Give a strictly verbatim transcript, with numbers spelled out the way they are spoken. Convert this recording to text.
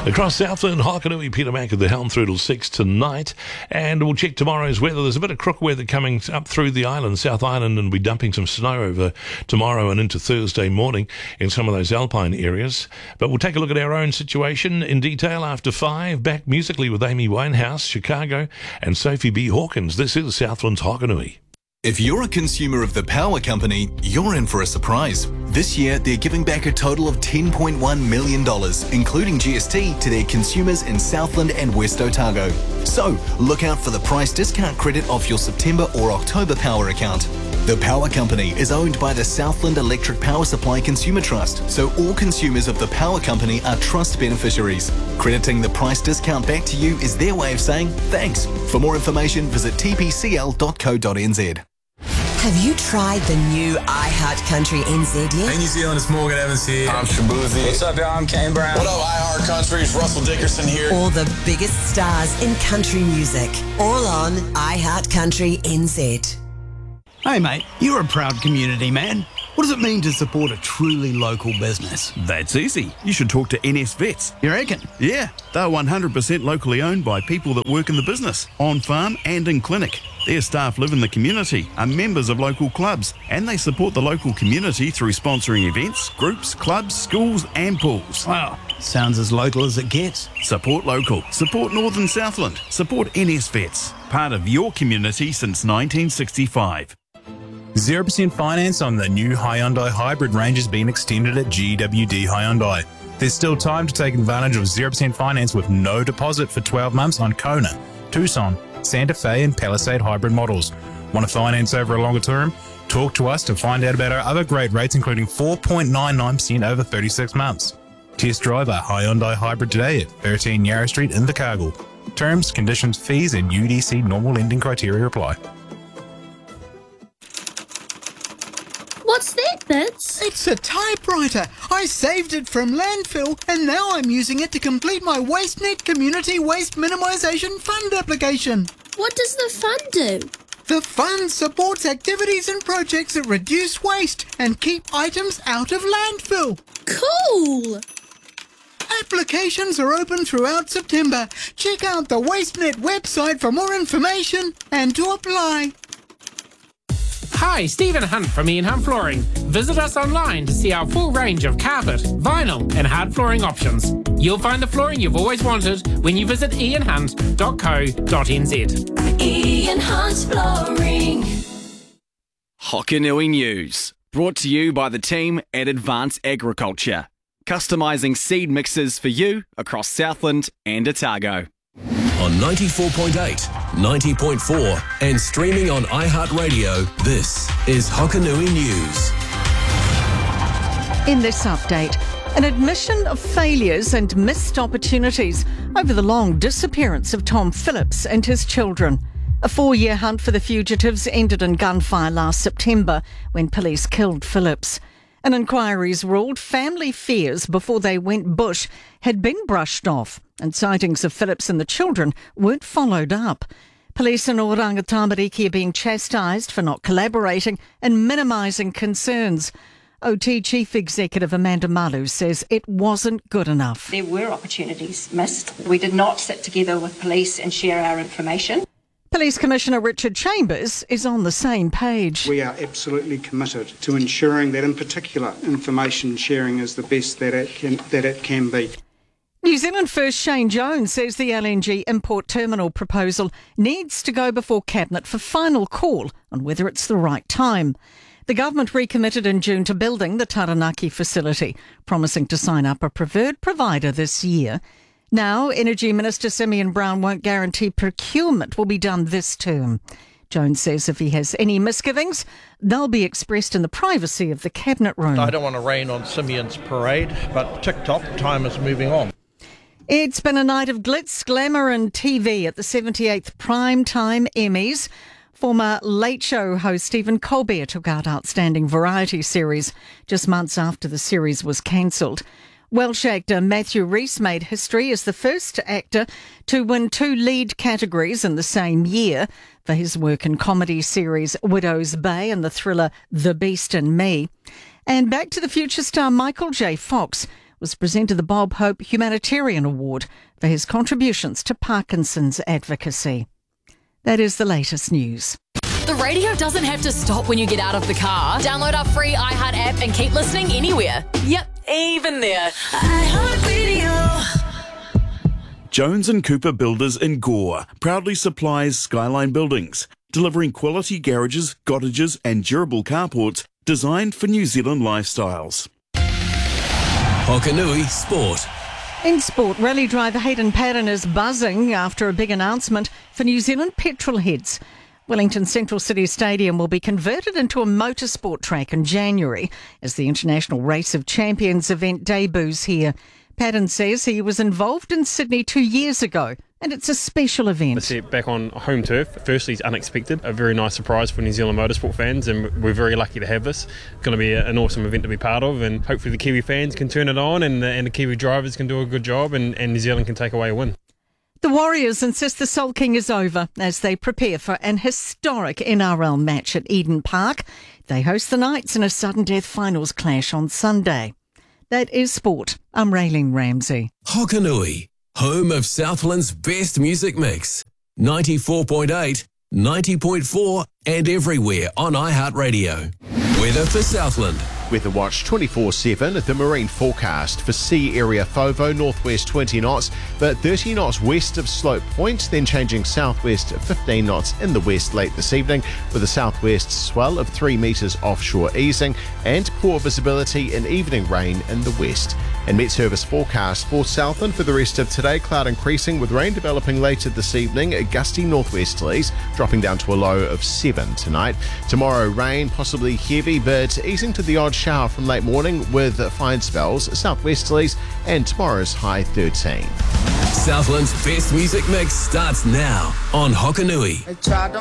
Across Southland, Hokanui, Peter Mac at the helm through till six tonight. And we'll check tomorrow's weather. There's a bit of crook weather coming up through the island, South Island, and we'll be dumping some snow over tomorrow and into Thursday morning in some of those alpine areas. But we'll take a look at our own situation in detail after five. Back musically with Amy Winehouse, Chicago, and Sophie B. Hawkins. This is Southland's Hokanui. If you're a consumer of the Power Company, you're in for a surprise. This year, they're giving back a total of ten point one million dollars, including G S T, to their consumers in Southland and West Otago. So, look out for the price discount credit off your September or October power account. The Power Company is owned by the Southland Electric Power Supply Consumer Trust, so all consumers of the Power Company are trust beneficiaries. Crediting the price discount back to you is their way of saying thanks. For more information, visit t p c l dot co dot n z. Have you tried the new iHeart Country N Z yet? Hey New Zealand, it's Morgan Evans here. I'm Shabuzi. What's up, y'all? I'm Kane Brown. What up, iHeart Country? It's Russell Dickerson here. All the biggest stars in country music, all on iHeart Country N Z. Hey mate, you're a proud community man. What does it mean to support a truly local business? That's easy. You should talk to N S Vets. You reckon? Yeah, they're one hundred percent locally owned by people that work in the business, on farm and in clinic. Their staff live in the community, are members of local clubs, and they support the local community through sponsoring events, groups, clubs, schools and pools. Wow, sounds as local as it gets. Support local. Support Northern Southland. Support N S Vets. Part of your community since nineteen sixty-five. zero percent finance on the new Hyundai Hybrid range has been extended at G W D Hyundai. There's still time to take advantage of zero percent finance with no deposit for twelve months on Kona, Tucson, Santa Fe and Palisade hybrid models. Want to finance over a longer term? Talk to us to find out about our other great rates, including four point nine nine percent over thirty-six months. Test drive a Hyundai Hybrid today at thirteen Yarra Street in Invercargill. Terms, conditions, fees and U D C normal lending criteria apply. What's that, Bits? It's a typewriter. I saved it from landfill and now I'm using it to complete my WasteNet Community Waste Minimisation Fund application. What does the fund do? The fund supports activities and projects that reduce waste and keep items out of landfill. Cool! Applications are open throughout September. Check out the WasteNet website for more information and to apply. Hi, Stephen Hunt from Ian Hunt Flooring. Visit us online to see our full range of carpet, vinyl and hard flooring options. You'll find the flooring you've always wanted when you visit ian hunt dot co dot n z. Ian Hunt Flooring. Hokanui News, brought to you by the team at Advance Agriculture, customising seed mixes for you across Southland and Otago. On ninety-four point eight, ninety point four and streaming on iHeartRadio, this is Hokanui News. In this update, an admission of failures and missed opportunities over the long disappearance of Tom Phillips and his children. A four-year hunt for the fugitives ended in gunfire last September when police killed Phillips. An inquiry's ruled family fears before they went bush had been brushed off, and sightings of Phillips and the children weren't followed up. Police in Oranga Tamariki are being chastised for not collaborating and minimising concerns. O T Chief Executive Amanda Malu says it wasn't good enough. There were opportunities missed. We did not sit together with police and share our information. Police Commissioner Richard Chambers is on the same page. We are absolutely committed to ensuring that, in particular, information sharing is the best that it can, that it can be. New Zealand First Shane Jones says the L N G import terminal proposal needs to go before Cabinet for final call on whether it's the right time. The government recommitted in June to building the Taranaki facility, promising to sign up a preferred provider this year. Now, Energy Minister Simeon Brown won't guarantee procurement will be done this term. Jones says if he has any misgivings, they'll be expressed in the privacy of the Cabinet room. I don't want to rain on Simeon's parade, but tick-tock, time is moving on. It's been a night of glitz, glamour and T V at the seventy-eighth Primetime Emmys. Former Late Show host Stephen Colbert took out Outstanding Variety Series just months after the series was cancelled. Welsh actor Matthew Rhys made history as the first actor to win two lead categories in the same year for his work in comedy series Widow's Bay and the thriller The Beast and Me. And Back to the Future star Michael J. Fox was presented the Bob Hope Humanitarian Award for his contributions to Parkinson's advocacy. That is the latest news. The radio doesn't have to stop when you get out of the car. Download our free iHeart app and keep listening anywhere. Yep, even there. iHeart Radio. Jones and Cooper Builders in Gore proudly supplies Skyline Buildings, delivering quality garages, cottages and durable carports designed for New Zealand lifestyles. Hokanui Sport. In sport, rally driver Hayden Paddon is buzzing after a big announcement for New Zealand petrol heads. Wellington Central City Stadium will be converted into a motorsport track in January as the International Race of Champions event debuts here. Paddon says he was involved in Sydney two years ago, and it's a special event. The set back on home turf, firstly, is unexpected, a very nice surprise for New Zealand motorsport fans, and we're very lucky to have this. It's going to be an awesome event to be part of, and hopefully the Kiwi fans can turn it on, and the, and the Kiwi drivers can do a good job, and, and New Zealand can take away a win. The Warriors insist the sulking is over as they prepare for an historic N R L match at Eden Park. They host the Knights in a sudden death finals clash on Sunday. That is sport. I'm Raylene Ramsey. Hokanui, home of Southland's best music mix. ninety-four point eight, ninety point four and everywhere on iHeartRadio. Weather for Southland. Weather Watch twenty-four seven, the marine forecast for sea area FOVO, northwest twenty knots, but thirty knots west of Slope Point, then changing southwest fifteen knots in the west late this evening, with a southwest swell of three metres offshore easing, and poor visibility and evening rain in the west. And Met Service forecast for Southland for the rest of today, cloud increasing with rain developing later this evening, gusty northwesterlies, dropping down to a low of seven tonight. Tomorrow rain, possibly heavy, but easing to the odd shower from late morning with fine spells, southwesterlies, and tomorrow's high thirteen. Southland's best music mix starts now on Hokanui.